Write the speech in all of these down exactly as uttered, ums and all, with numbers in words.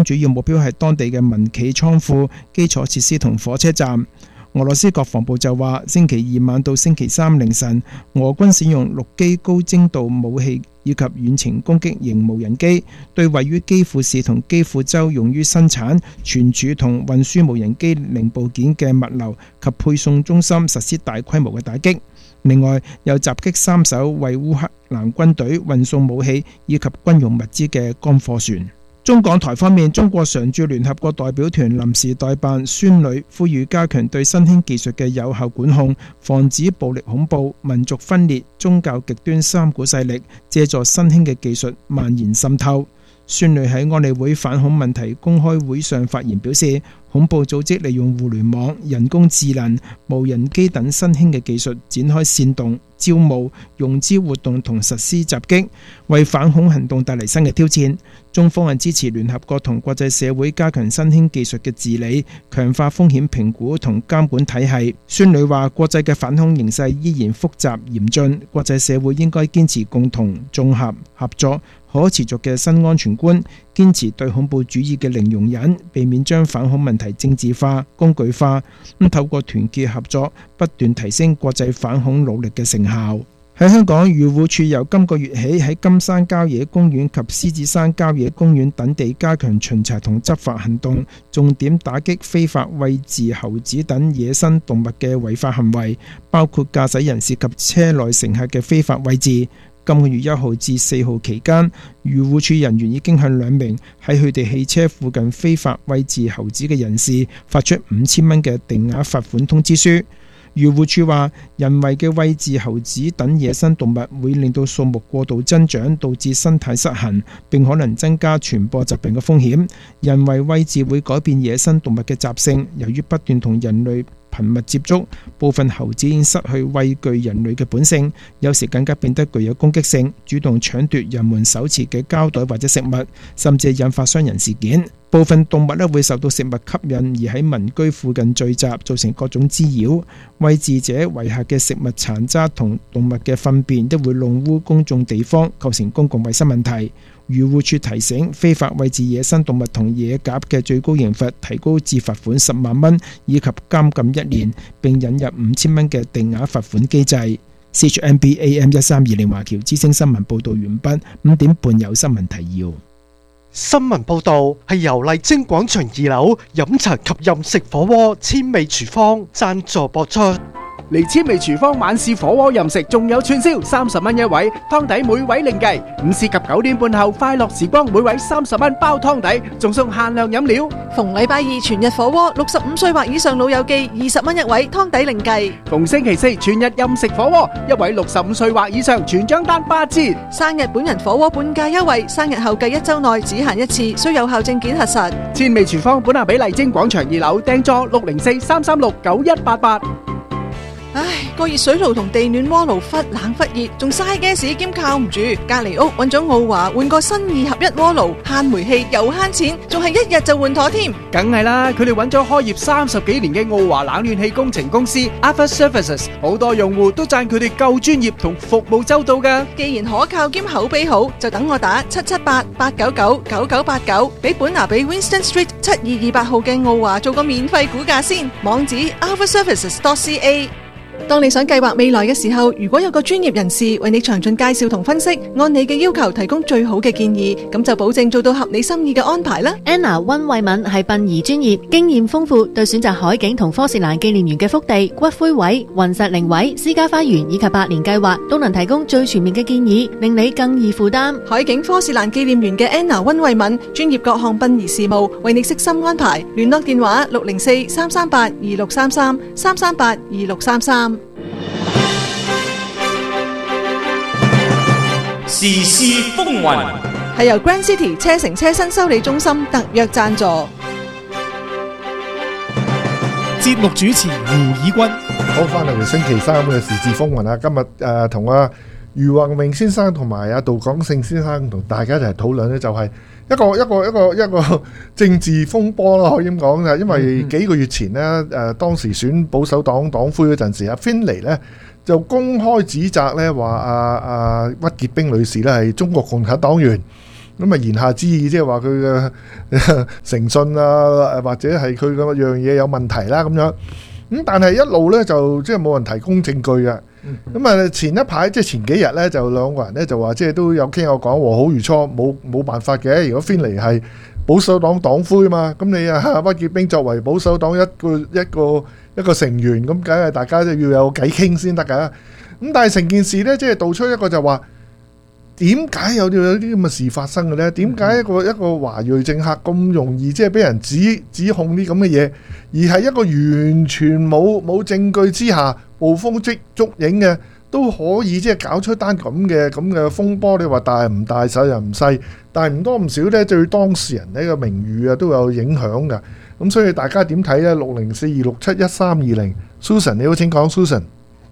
主要目標係當地嘅民企倉庫、基礎設施同火車站。俄羅斯國防部就話，星期二晚到星期三凌晨，俄軍使用陸基高精度武器以及遠程攻擊型無人機，對位於基輔市同基輔州用於生產、存儲同運輸無人機零部件嘅物流及配送中心實施大規模嘅打擊。另外，又襲擊三艘為烏克蘭軍隊運送武器以及軍用物資嘅乾貨船。中港台方面，中國常駐聯合國代表團臨時代辦孫磊呼籲加強對新興技術嘅有效管控，防止暴力恐怖、民族分裂、宗教極端三股勢力借助新興嘅技術蔓延滲透。孫磊喺安理會反恐問題公開會上發言表示，恐怖組織利用互聯網、人工智能、無人機等新興嘅技術展開煽動、招募、融資活動同實施襲擊，為反恐行動帶嚟新嘅挑戰。中方係支持聯合國同國際社會加強新興技術嘅治理，強化風險評估同監管體系。孫磊話，國際嘅反恐形勢依然複雜嚴峻，國際社會應該堅持共同、綜合、合作、可持續嘅新安全觀，堅持對恐怖主義嘅零容忍，避免將反恐問題政治化、工具化，咁透過團結合作，不斷提升國際反恐努力嘅成效。喺香港，漁護署由今個月起喺金山郊野公園及獅子山郊野公園等地加強巡查同執法行動，重點打擊非法餵飼猴子等野生動物嘅違法行為，包括駕駛人士及車內乘客嘅非法餵飼。今個月一號至四號期間，漁護署人員已經向兩名喺佢哋汽車附近非法餵飼猴子嘅人士發出五千蚊嘅定額罰款通知書。漁護署話，人為嘅餵飼猴子等野生動物會令到數目過度增長，導致生態失衡，並可能增加傳播疾病嘅風險。人為餵飼會改變野生動物嘅習性，由於不斷同人類頻密接觸，部分猴子已經失去畏懼人類嘅本性，有時更加變得具有攻擊性，主動搶奪人們手持嘅膠袋或者食物，甚至引發傷人事件。部分動物咧會受到食物吸引而喺民居附近聚集，造成各種滋擾。餵飼者遺下嘅食物殘渣同動物嘅糞便都會弄污公眾地方，構成公共衛生問題。漁護署提醒，非法餵飼野生動物同野鴿嘅最高刑罰提高至罰款十萬蚊，以及監禁一年，並引入五千蚊嘅定額罰款機制。C H M B A M 一三二零華僑之聲新聞報道完畢，五點半有新聞提要。 新聞報道係由麗晶廣場二樓飲茶及飲食火鍋千味廚房贊助播出。 嚟千味廚房晚市火鍋任食，仲有串燒三十蚊一位，湯底每位另計。午市及九點半後快樂時光，每位三十蚊包湯底，仲送限量飲料。 逢禮拜二全日火鍋，六十五歲或以上老友記二十蚊一位，湯底另計。 逢星期四全日任食火鍋，一位六十五歲或以上全張單八折。 生日本人火鍋半價優惠，生日後計一周內只限一次，需有效證件核實。 千味廚房本下比麗晶廣場二樓訂座六零四三三六九一八八。 唉，個熱水爐同地暖鍋爐忽冷忽熱，仲嘥 gas 兼靠唔住。隔籬屋揾咗奧華換個新二合一鍋爐，慳煤氣又慳錢，仲係一日就換妥添。 梗係啦，佢哋揾咗開業三十幾年嘅奧華冷暖氣工程公司 Alpha Services， 好多用戶都讚佢哋夠專業同服務周到噶。 既然可靠兼口碑好，就等我打七七八八九九九九八九，俾本拿比 Winston Street 七二二八號嘅奧華做個免費估價先。網址 alpha services dot c a。當你想計劃未來嘅時候，如果有個專業人士為你詳盡介紹同分析，按你嘅要求提供最好嘅建議，咁就保證做到合你心意嘅安排啦。 Anna 溫慧敏係殯儀專業，經驗豐富，對選擇海景同科士蘭紀念園嘅福地、骨灰位、雲石靈位、私家花園以及百年計劃，都能提供最全面嘅建議，令你更易負擔。 海景科士蘭紀念園嘅 Anna 溫慧敏，專業各項殯儀事務，為你悉心安排。聯絡電話六零四三三八二六三三三三八二六三三。 時事風雲係由 Grand City 車城車身修理中心特約贊助。 節目主持胡以軍， 好，翻嚟星期三嘅時事風雲啊！今日誒同阿余宏明先生同埋阿杜廣勝先生同大家一齊討論呢，就係一個一個一個一個政治風波啦，可以咁講嘅。因為幾個月前呢，誒當時選保守黨黨魁嗰陣時，阿 Finlay 呢就公開指責呢話阿阿屈潔冰女士呢係中國共產黨員。 咁啊言下之意即係話佢嘅誠信啊，或者係佢嗰樣嘢有問題啦咁樣。咁但係一路咧就即係冇人提供證據嘅。咁啊前一排即係前幾日咧就兩個人咧就話即係都有傾有講和好如初，冇冇辦法嘅。如果偏離係保守黨黨魁嘛，咁你啊屈潔冰作為保守黨一個一個一個成員，咁梗係大家都要有偈傾先得㗎。咁但係成件事咧即係道出一個就話。點解有有啲咁嘅事發生嘅呢？點解一個一個華裔政客咁容易即係俾人指指控啲咁嘅嘢，而係一個完全冇冇證據之下捕風捉捉影嘅，都可以即係搞出單咁嘅咁嘅風波？你話大唔大，細又唔細，但係唔多唔少呢，對當事人呢個名譽啊都有影響㗎。咁所以大家點睇呢？六零四二六七一三二零 Susan 你好，請講 Susan。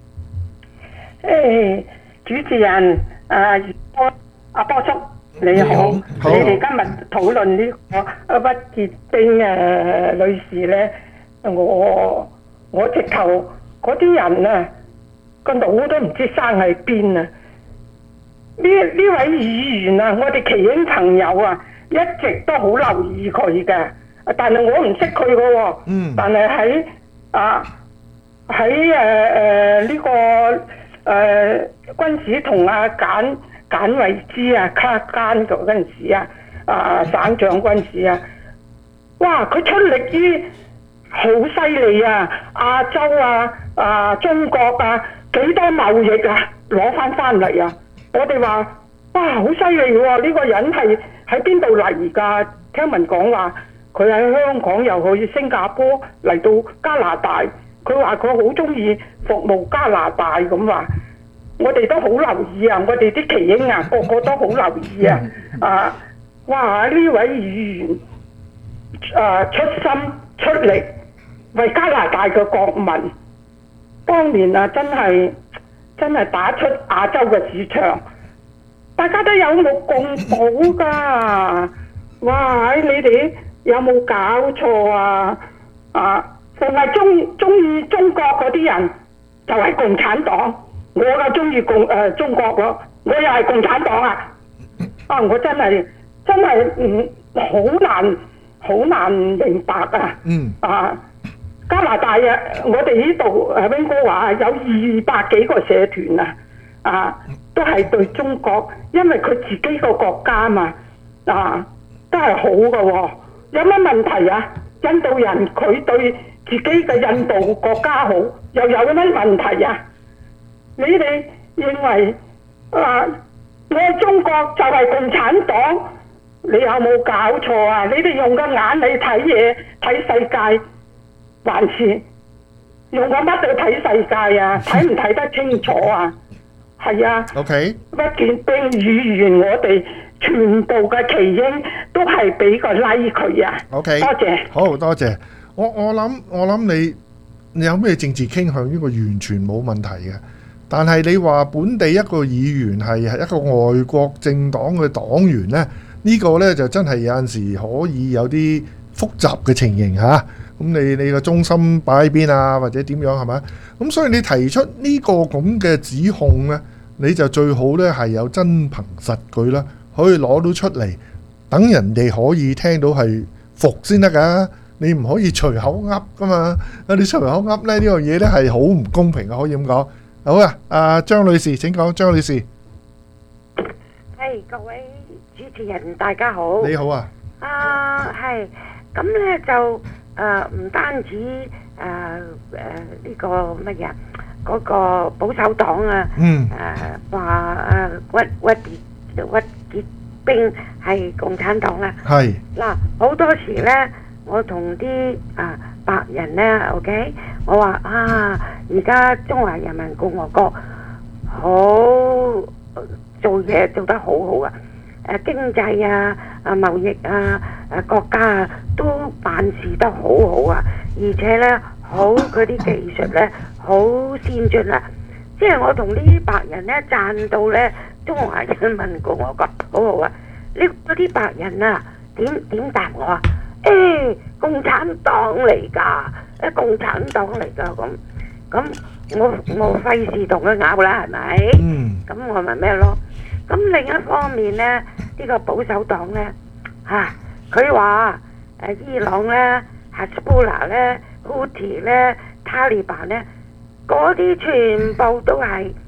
誒，主持人啊。阿波叔你好，你哋今日討論呢個屈潔冰誒女士咧，我我直頭嗰啲人啊個腦都唔知生喺邊啊！呢呢位議員啊，我哋奇英朋友啊，一直都好留意佢嘅，但係我唔識佢嘅喎。嗯。但係喺啊喺誒誒呢個誒軍事同阿簡。簡慧芝啊，卡奸嗰陣時啊，啊省長軍事啊，哇！佢出力於好犀利啊，亞洲啊，啊中國啊，幾多貿易啊，攞翻翻嚟啊！我哋話哇，好犀利喎！呢個人係喺邊度嚟㗎？聽聞講話佢喺香港又去新加坡嚟到加拿大，佢話佢好中意服務加拿大咁話。我哋都好留意啊！我哋啲奇英啊，個個都好留意啊！啊，哇！呢位議員啊，出心出力為加拿大嘅國民，當年啊，真係真係打出亞洲嘅市場，大家都有目共睹㗎！哇！你哋有冇搞錯啊？啊，淨係中中意中國嗰啲人就係共產黨。我就中意共誒、呃、中國咯，我又係共產黨啊！啊，我真係真係唔好難好難明白啊！嗯啊，加拿大啊，我哋呢度誒溫哥華有二百幾個社團啊，啊，都係對中國，因為佢自己個國家嘛，啊，都係好嘅喎、哦。有乜問題啊？印度人佢對自己嘅印度國家好，又有乜問題啊？你哋認為啊，我中國就係共產黨，你有冇搞錯啊？你哋用個眼嚟睇嘢睇世界，還是用個乜去睇世界啊？睇唔睇得清楚啊？係啊。OK。屈潔冰議員，我哋全部嘅奇英都係俾個 like 佢啊。OK。多謝。 好多謝。我我諗我諗你你有咩政治傾向呢個完全冇問題嘅。但係你話本地一個議員係一個外國政黨嘅黨員呢，呢、這個呢就真係有陣時可以有啲複雜嘅情形嚇。咁、啊、你你個中心擺喺邊啊，或者點樣係咪？咁所以你提出呢個咁嘅指控呢，你就最好呢係有真憑實據啦，可以攞到出嚟，等人哋可以聽到係服先得㗎。你唔可以隨口噏㗎嘛？你隨口噏呢，呢樣嘢呢係好唔公平嘅，可以咁講。好啊，阿張女士請講，張女士。 係各位主持人大家好。 你好啊。 啊係，咁咧就誒唔單止誒誒呢個乜嘢，嗰個保守黨啊，誒話誒屈屈潔屈潔冰係共產黨啦。係。嗱好多時咧，我同啲啊白人咧 ，OK。我話啊，而家中華人民共和國好做嘢做得好好啊！誒經濟啊、啊貿易啊、誒國家啊都辦事得好好啊，而且咧好嗰啲技術咧好先進啊！即係我同呢啲白人咧讚到咧中華人民共和國好好啊！呢嗰啲白人啊點點答我啊？誒、欸、共產黨嚟㗎！誒共產黨嚟㗎咁，咁我我費事同佢拗啦，係咪？嗯。咁我咪咩咯？咁另一方面咧， 呢個保守黨咧嚇，佢話誒伊朗咧、哈斯布拉咧、烏提咧、塔利班咧，嗰啲全部都係